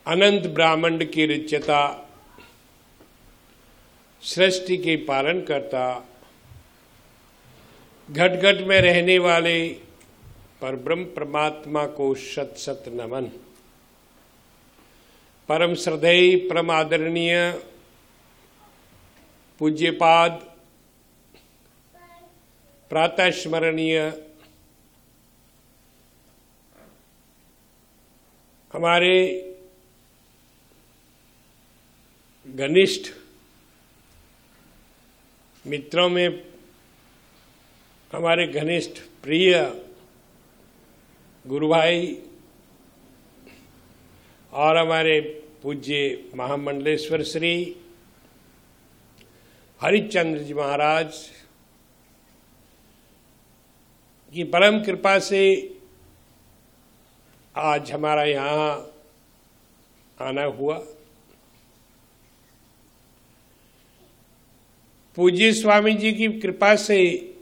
अनंत ब्रह्मांड की रचयिता, सृष्टि के पालन करता, घट घट में रहने वाले परब्रह्म परमात्मा को शत शत नमन। परम श्रद्धेय, परम आदरणीय पूज्यपाद, प्रातः स्मरणीय हमारे घनिष्ठ मित्रों में हमारे घनिष्ठ प्रिय गुरु भाई और हमारे पूज्य महामंडलेश्वर श्री हरिश्चंद्र जी महाराज की परम कृपा से आज हमारा यहाँ आना हुआ। पूज्य स्वामी जी की कृपा से